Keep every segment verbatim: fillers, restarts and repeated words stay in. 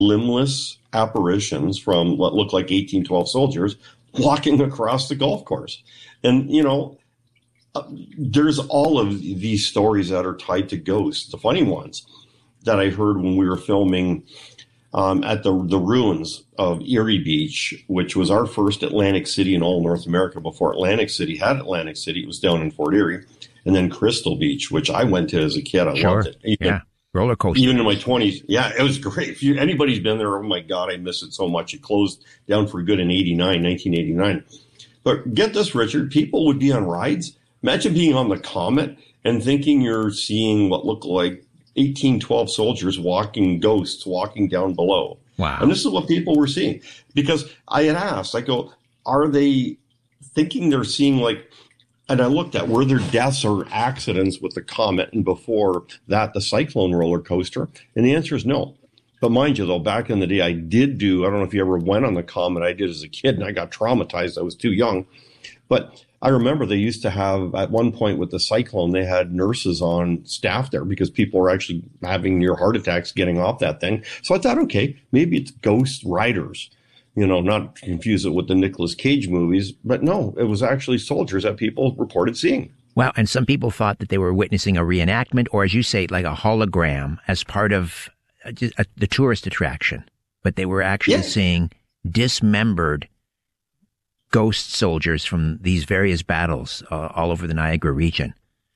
limbless apparitions from what looked like eighteen twelve soldiers walking across the golf course. And, you know, uh, there's all of these stories that are tied to ghosts. The funny ones that I heard when we were filming um, at the the ruins of Erie Beach, which was our first Atlantic City in all North America before Atlantic City had Atlantic City. It was down in Fort Erie. And then Crystal Beach, which I went to as a kid. I sure. loved it. Even, yeah. Roller coaster. Even in my twenties. Yeah, it was great. If you, anybody's been there, oh my God, I miss it so much. It closed down for good in eighty-nine, nineteen eighty-nine. But get this, Richard, people would be on rides. Imagine being on the Comet and thinking you're seeing what looked like eighteen twelve soldiers walking, ghosts walking down below. Wow. And this is what people were seeing. Because I had asked, I go, are they thinking they're seeing like, and I looked at were there deaths or accidents with the Comet and before that the Cyclone roller coaster? And the answer is no. But mind you, though, back in the day, I did do, I don't know if you ever went on the Comet. I did as a kid, and I got traumatized. I was too young. But I remember they used to have, at one point with the Cyclone, they had nurses on staff there because people were actually having near heart attacks getting off that thing. So I thought, okay, maybe it's ghost riders. You know, not confuse it with the Nicolas Cage movies, but no, it was actually soldiers that people reported seeing. Wow, and some people thought that they were witnessing a reenactment, or as you say, like a hologram as part of a, a, the tourist attraction. But they were actually yeah. seeing dismembered ghost soldiers from these various battles uh, all over the Niagara region.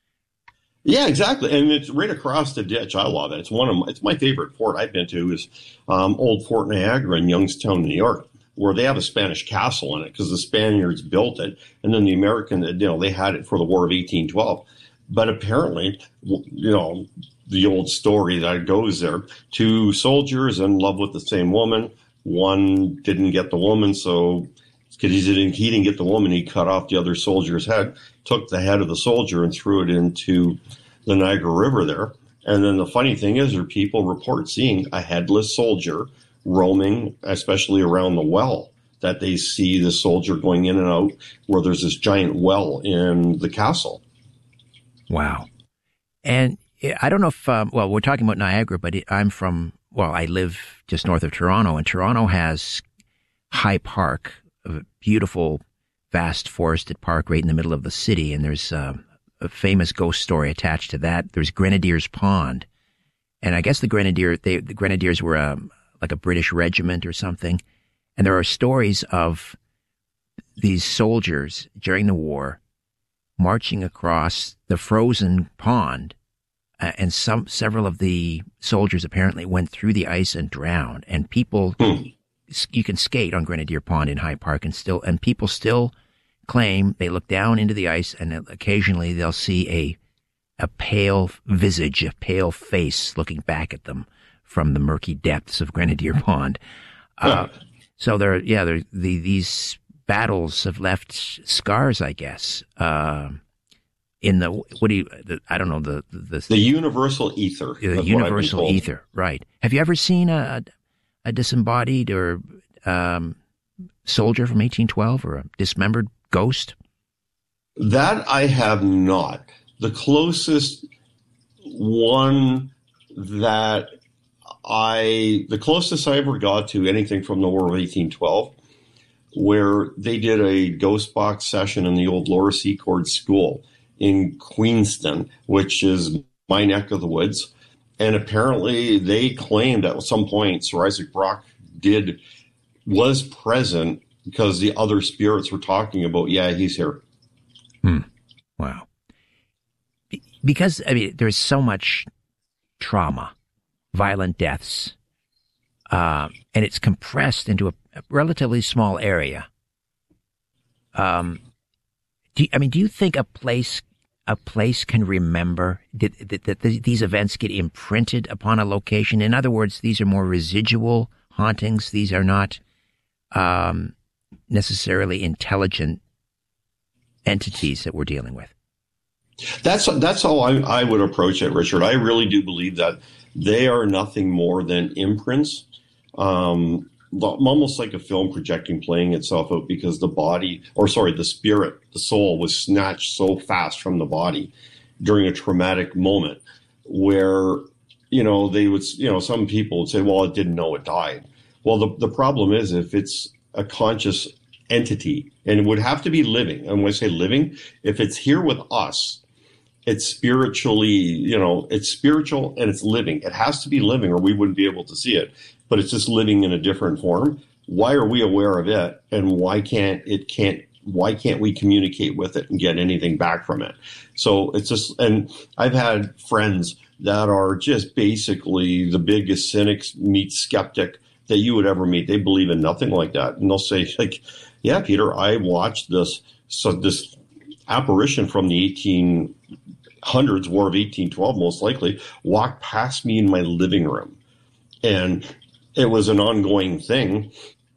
Yeah, exactly, and it's right across the ditch. I love it. It's one of my, it's my favorite fort I've been to is um, Old Fort Niagara in Youngstown, New York, where they have a Spanish castle in it because the Spaniards built it, and then the American, you know, they had it for the War of eighteen twelve. But apparently, you know, the old story that goes there: two soldiers in love with the same woman. One didn't get the woman, so because he didn't he didn't get the woman, he cut off the other soldier's head, took the head of the soldier and threw it into the Niagara River there. And then the funny thing is, there people report seeing a headless soldier roaming, especially around the well, that they see the soldier going in and out where there's this giant well in the castle. Wow. And I don't know if, um, well, we're talking about Niagara, but I'm from, well, I live just north of Toronto, and Toronto has High Park, a beautiful, vast forested park right in the middle of the city. And there's uh, a famous ghost story attached to that. There's Grenadiers Pond. And I guess the Grenadier, they, the Grenadiers were um, like a British regiment or something. And there are stories of these soldiers during the war marching across the frozen pond. Uh, and some, several of the soldiers apparently went through the ice and drowned. And people... You can skate on Grenadier Pond in High Park and still, and people still claim they look down into the ice and occasionally they'll see a, a pale visage, a pale face looking back at them from the murky depths of Grenadier Pond. Uh, so there, yeah, there, the, these battles have left scars, I guess, uh, in the, what do you, the, I don't know, the, the, the universal ether. The universal ether, right. Have you ever seen a, a disembodied or um, soldier from eighteen twelve or a dismembered ghost? That I have not. The closest one that I, the closest I ever got to anything from the War of eighteen twelve, where they did a ghost box session in the old Laura Secord School in Queenston, which is my neck of the woods. And apparently they claimed at some point Sir Isaac Brock did, was present because the other spirits were talking about, yeah, he's here. Hmm. Wow. Be- because, I mean, there's so much trauma, violent deaths, uh, and it's compressed into a, a relatively small area. Um, do you, I mean, do you think a place a place can remember that, that, that these events get imprinted upon a location? In other words, these are more residual hauntings. These are not um, necessarily intelligent entities that we're dealing with. That's that's how I, I would approach it, Richard. I really do believe that they are nothing more than imprints, um, almost like a film projecting playing itself out because the body, or sorry, the spirit, the soul was snatched so fast from the body during a traumatic moment where, you know, they would, you know, some people would say, well, it didn't know it died. Well, the, the problem is if it's a conscious entity, and it would have to be living. And when I say living, if it's here with us, it's spiritually, you know, it's spiritual and it's living. It has to be living or we wouldn't be able to see it, but it's just living in a different form. Why are we aware of it? And why can't it can't, why can't we communicate with it and get anything back from it? So it's just, and I've had friends that are just basically the biggest cynics meet skeptic that you would ever meet. They believe in nothing like that. And they'll say like, yeah, Peter, I watched this, so this apparition from the eighteen hundreds, War of eighteen twelve, most likely, walked past me in my living room. And it was an ongoing thing.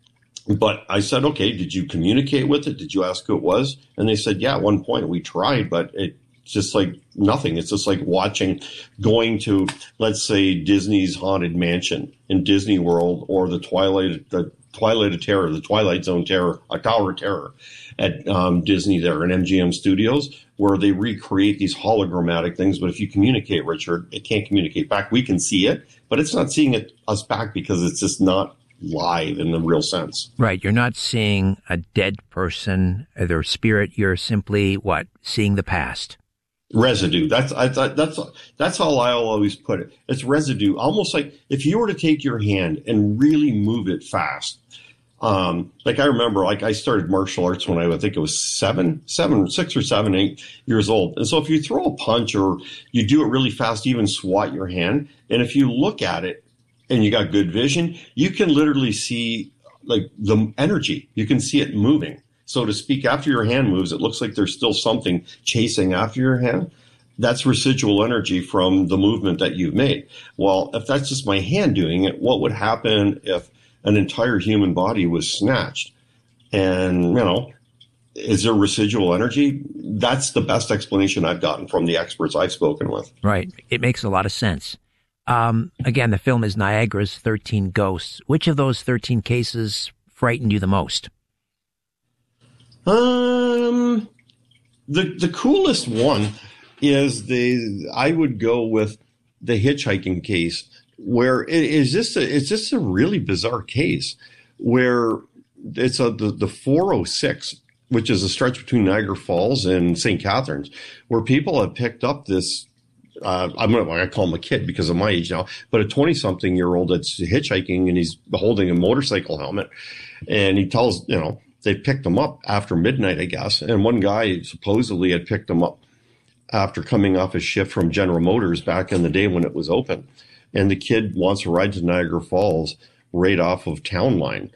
But I said, okay, did you communicate with it? Did you ask who it was? And they said, yeah, at one point we tried, but it's just like nothing. It's just like watching, going to, let's say, Disney's Haunted Mansion in Disney World, or the Twilight, the Twilight of Terror, the Twilight Zone Terror, a Tower of Terror at um, Disney there in M G M Studios, where they recreate these hologrammatic things. But if you communicate, Richard, it can't communicate back. We can see it, but it's not seeing it us back because it's just not live in the real sense. Right. You're not seeing a dead person, their spirit. You're simply, what, seeing the past. Residue. That's I thought that's that's how I'll always put it. It's residue. Almost like if you were to take your hand and really move it fast. Um, like I remember, like I started martial arts when I, I think it was seven, seven, six or seven, eight years old. And so if you throw a punch or you do it really fast, even swat your hand, and if you look at it and you got good vision, you can literally see like the energy. You can see it moving. So to speak, after your hand moves, it looks like there's still something chasing after your hand. That's residual energy from the movement that you've made. Well, if that's just my hand doing it, what would happen if an entire human body was snatched? And, you know, is there residual energy? That's the best explanation I've gotten from the experts I've spoken with. Right. It makes a lot of sense. Um, again, the film is Niagara's thirteen Ghosts. Which of those thirteen cases frightened you the most? Um, the the coolest one is the I would go with the hitchhiking case, where it is just a, it's just a really bizarre case where it's a the, the four oh six, which is a stretch between Niagara Falls and Saint Catharines, where people have picked up this. Uh, I'm not I call him a kid because of my age now, but a twenty-something year old that's hitchhiking and he's holding a motorcycle helmet, and he tells you know. They picked him up after midnight, I guess. And one guy supposedly had picked him up after coming off his shift from General Motors back in the day when it was open. And the kid wants to ride to Niagara Falls right off of Town Line.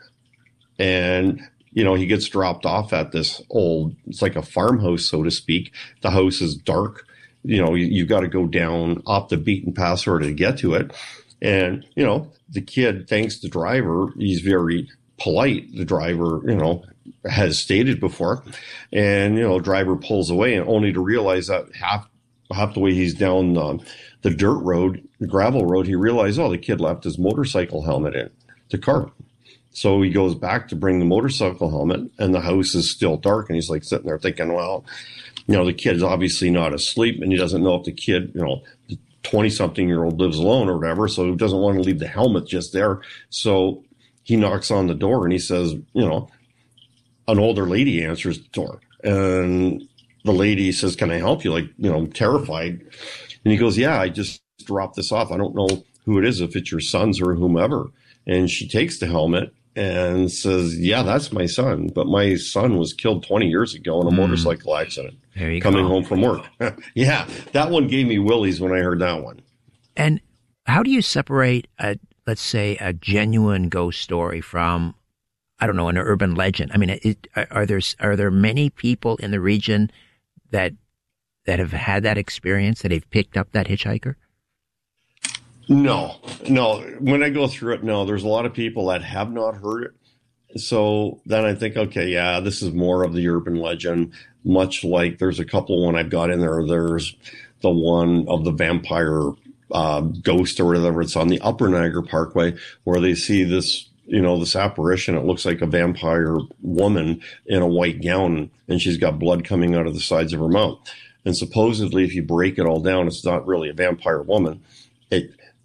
And, you know, he gets dropped off at this old, it's like a farmhouse, so to speak. The house is dark. You know, you, you got to go down off the beaten path sort of to get to it. And, you know, the kid thanks the driver. He's very polite. The driver, you know, has stated before, and you know, driver pulls away, and only to realize that half half the way he's down uh, the dirt road, the gravel road, he realized, oh, the kid left his motorcycle helmet in the car. So he goes back to bring the motorcycle helmet, and the house is still dark, and he's like sitting there thinking, well, you know, the kid's obviously not asleep, and he doesn't know if the kid, you know, the twenty-something year old lives alone or whatever, so he doesn't want to leave the helmet just there. So he knocks on the door, and he says, you know, an older lady answers the door, and the lady says, can I help you? Like, you know, terrified. And he goes, yeah, I just dropped this off. I don't know who it is, if it's your sons or whomever. And she takes the helmet and says, yeah, that's my son. But my son was killed twenty years ago in a mm. motorcycle accident there you coming go. home from work. Yeah, that one gave me willies when I heard that one. And how do you separate, a, let's say, a genuine ghost story from, I don't know, an urban legend? I mean, it, are there are there many people in the region that that have had that experience, that have picked up that hitchhiker? No, no. When I go through it, no, there's a lot of people that have not heard it. So then I think, okay, yeah, this is more of the urban legend, much like there's a couple when I've got in there. There's the one of the vampire uh, ghost or whatever. It's on the Upper Niagara Parkway, where they see this, you know, this apparition. It looks like a vampire woman in a white gown, and she's got blood coming out of the sides of her mouth. And supposedly, if you break it all down, it's not really a vampire woman. It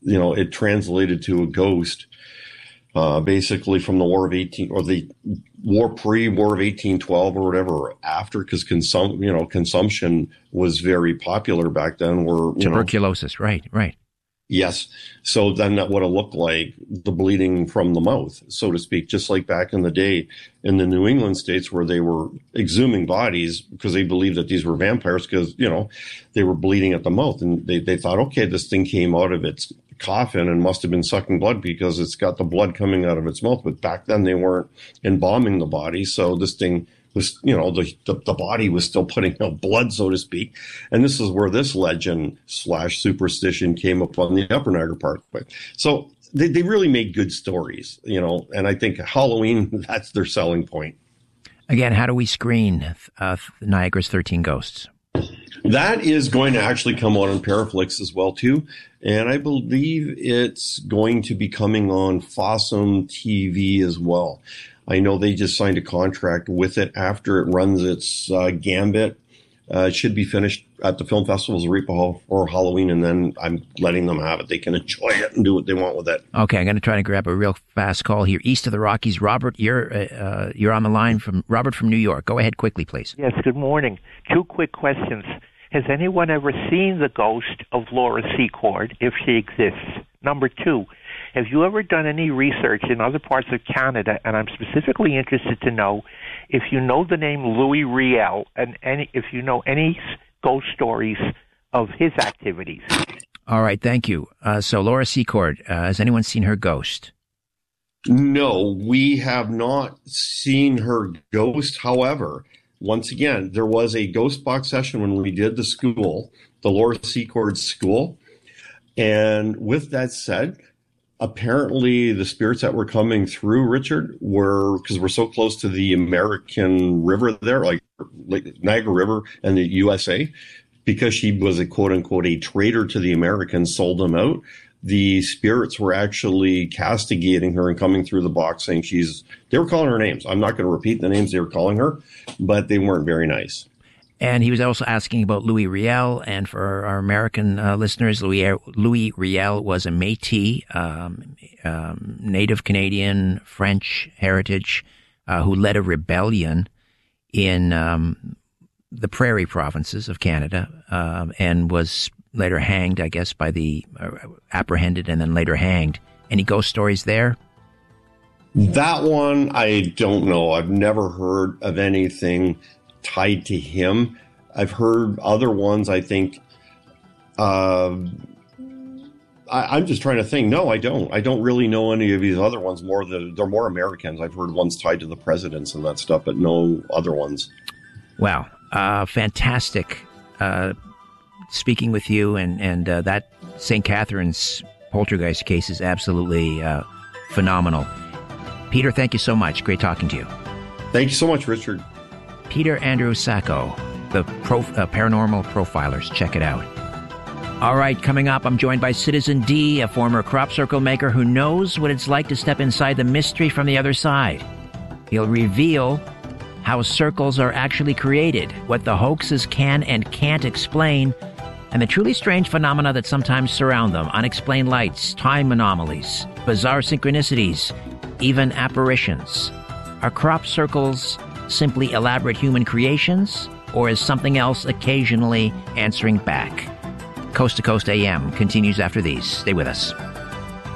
you know, it translated to a ghost, uh, basically from the War of eighteen or the war pre-War of eighteen twelve or whatever, or after, because consum, you know, consumption was very popular back then. Where you tuberculosis, know, right, right. Yes. So then that would have looked like the bleeding from the mouth, so to speak, just like back in the day in the New England states where they were exhuming bodies because they believed that these were vampires because, you know, they were bleeding at the mouth. And they, they thought, okay, this thing came out of its coffin and must have been sucking blood because it's got the blood coming out of its mouth. But back then they weren't embalming the body. So this thing was, you know, the, the, the body was still putting out blood, so to speak. And this is where this legend slash superstition came up on the Upper Niagara Parkway. So they, they really made good stories, you know, and I think Halloween, that's their selling point. Again, how do we screen uh, Niagara's thirteen Ghosts? That is going to actually come out on Paraflix as well, too. And I believe it's going to be coming on Fossum T V as well. I know they just signed a contract with it after it runs its uh, gambit. Uh, it should be finished at the film festivals, Reaper Hall, or Halloween, and then I'm letting them have it. They can enjoy it and do what they want with it. Okay, I'm going to try to grab a real fast call here. East of the Rockies, Robert, you're uh, you're on the line from Robert from New York. Go ahead quickly, please. Yes, good morning. Two quick questions. Has anyone ever seen the ghost of Laura Secord, if she exists? Number two, have you ever done any research in other parts of Canada, and I'm specifically interested to know if you know the name Louis Riel, and any, if you know any ghost stories of his activities? All right, thank you. Uh, so Laura Secord, uh, has anyone seen her ghost? No, we have not seen her ghost. However, once again, there was a ghost box session when we did the school, the Laura Secord school. And with that said, apparently the spirits that were coming through, Richard, were, because we're so close to the American River there, like, like Niagara River and the U S A, because she was a quote unquote a traitor to the Americans, sold them out. The spirits were actually castigating her and coming through the box saying she's, they were calling her names. I'm not going to repeat the names they were calling her, but they weren't very nice. And he was also asking about Louis Riel. And for our American uh, listeners, Louis, Louis Riel was a Métis, um, um, Native Canadian, French heritage, uh, who led a rebellion in um, the prairie provinces of Canada, uh, and was later hanged, I guess, by the uh, apprehended and then later hanged. Any ghost stories there? That one, I don't know. I've never heard of anything tied to him. I've heard other ones, I think. Uh, I, I'm just trying to think. No, I don't. I don't really know any of these other ones. More the, they're more Americans. I've heard ones tied to the presidents and that stuff, but no other ones. Wow. Uh, fantastic. Uh, speaking with you, and, and uh, that Saint Catharines poltergeist case is absolutely uh, phenomenal. Peter, thank you so much. Great talking to you. Thank you so much, Richard. Peter Andrew Sacco, the pro, uh, Paranormal Profilers. Check it out. All right, coming up, I'm joined by Citizen D, a former crop circle maker who knows what it's like to step inside the mystery from the other side. He'll reveal how circles are actually created, what the hoaxes can and can't explain, and the truly strange phenomena that sometimes surround them: unexplained lights, time anomalies, bizarre synchronicities, even apparitions. Are crop circles simply elaborate human creations, or is something else occasionally answering back? Coast to Coast A M continues after these. Stay with us.